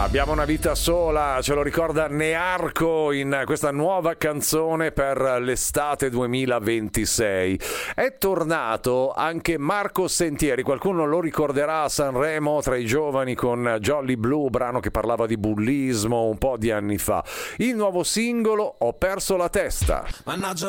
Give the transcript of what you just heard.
Abbiamo una vita sola, ce lo ricorda Nearco in questa nuova canzone per l'estate 2026. È tornato anche Marco Sentieri, qualcuno lo ricorderà a Sanremo tra i giovani con Jolly Blue, brano che parlava di bullismo un po' di anni fa. Il nuovo singolo Ho perso la testa. Mannaggia